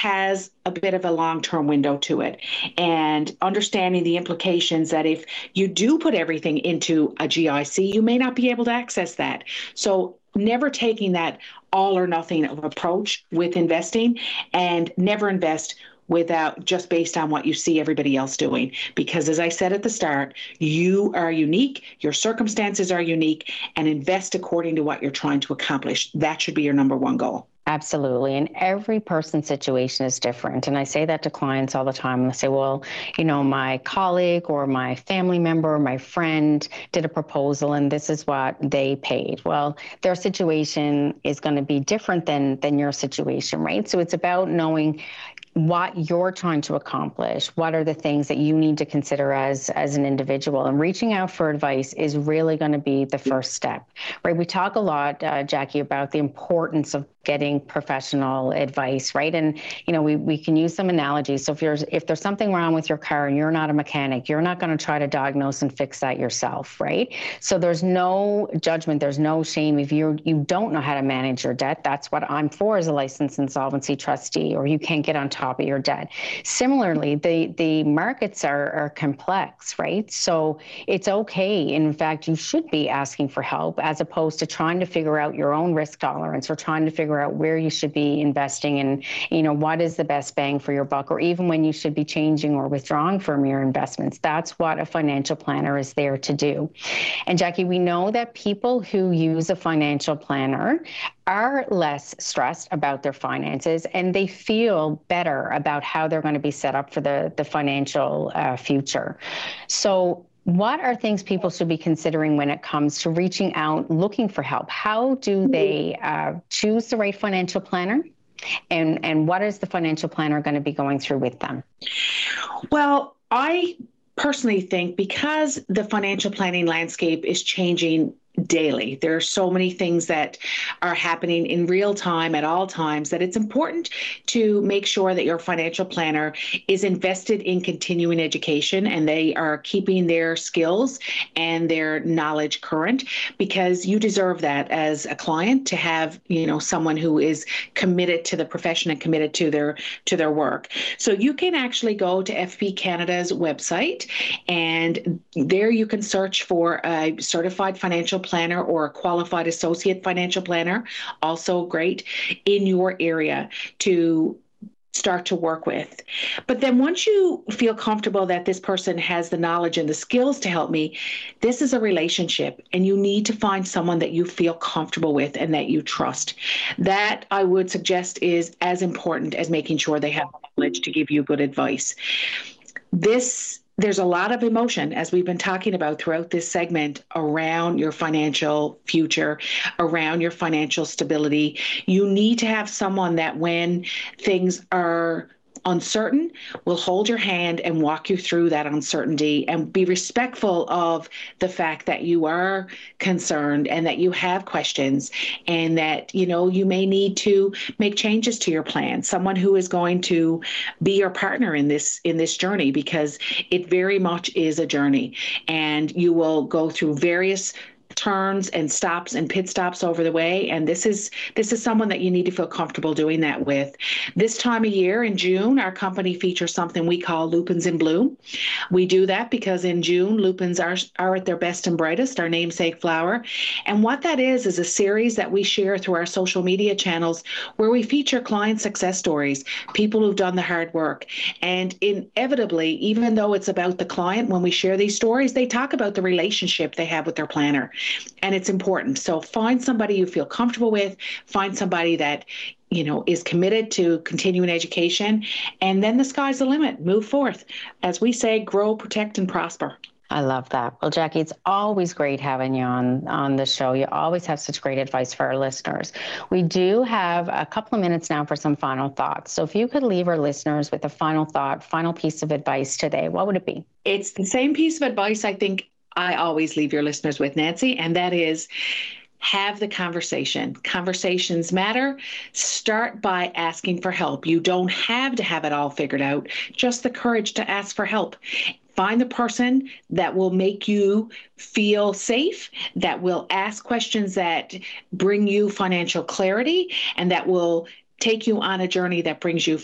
has a bit of a long-term window to it, and understanding the implications that if you do put everything into a GIC, you may not be able to access that. So never taking that all or nothing of approach with investing, and never invest without just based on what you see everybody else doing. Because as I said at the start, you are unique, your circumstances are unique, and invest according to what you're trying to accomplish. That should be your number one goal. Absolutely. And every person's situation is different. And I say that to clients all the time. I say, well, my colleague or my family member or my friend did a proposal and this is what they paid. Well, their situation is going to be different than your situation, right? So it's about knowing what you're trying to accomplish. What are the things that you need to consider as an individual? And reaching out for advice is really going to be the first step, right? We talk a lot, Jackie, about the importance of getting professional advice, right? And we can use some analogies. So if there's something wrong with your car and you're not a mechanic, you're not going to try to diagnose and fix that yourself, right? So there's no judgment, there's no shame if you don't know how to manage your debt. That's what I'm for as a licensed insolvency trustee, or you can't get on top of your debt. Similarly, the markets are complex, right? So it's okay. In fact, you should be asking for help as opposed to trying to figure out your own risk tolerance or trying to figure out where you should be investing and, what is the best bang for your buck, or even when you should be changing or withdrawing from your investments. That's what a financial planner is there to do. And Jackie, we know that people who use a financial planner are less stressed about their finances and they feel better about how they're going to be set up for the financial future. So what are things people should be considering when it comes to reaching out, looking for help? How do they choose the right financial planner? And what is the financial planner going to be going through with them? Well, I personally think because the financial planning landscape is changing daily, there are so many things that are happening in real time at all times that it's important to make sure that your financial planner is invested in continuing education and they are keeping their skills and their knowledge current, because you deserve that as a client to have, someone who is committed to the profession and committed to their work. So you can actually go to FP Canada's website, and there you can search for a certified financial planner or a qualified associate financial planner, also great, in your area to start to work with. But then once you feel comfortable that this person has the knowledge and the skills to help me, this is a relationship and you need to find someone that you feel comfortable with and that you trust. That I would suggest is as important as making sure they have knowledge to give you good advice. There's a lot of emotion, as we've been talking about throughout this segment, around your financial future, around your financial stability. You need to have someone that when things are uncertain will hold your hand and walk you through that uncertainty and be respectful of the fact that you are concerned and that you have questions and that, you may need to make changes to your plan. Someone who is going to be your partner in this journey, because it very much is a journey, and you will go through various turns and stops and pit stops over the way. And this is someone that you need to feel comfortable doing that with. This time of year in June, our company features something we call Lupins in Bloom. We do that because in June, lupins are at their best and brightest, our namesake flower. And what that is a series that we share through our social media channels where we feature client success stories, people who've done the hard work. And inevitably, even though it's about the client, when we share these stories, they talk about the relationship they have with their planner. And it's important. So find somebody you feel comfortable with, find somebody that, is committed to continuing education, and then the sky's the limit. Move forth. As we say, grow, protect, and prosper. I love that. Well, Jackie, it's always great having you on the show. You always have such great advice for our listeners. We do have a couple of minutes now for some final thoughts. So if you could leave our listeners with a final thought, final piece of advice today, what would it be? It's the same piece of advice I think I always leave your listeners with, Nancy, and that is have the conversation. Conversations matter. Start by asking for help. You don't have to have it all figured out, just the courage to ask for help. Find the person that will make you feel safe, that will ask questions that bring you financial clarity, and that will take you on a journey that brings you